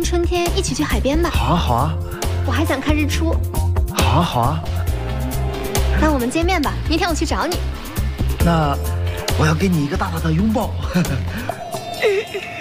春天一起去海边吧。 好啊，好啊。 我还想看日出。 好啊，好啊。 那我们见面吧，明天我去找你。 那我要给你一个大大的拥抱。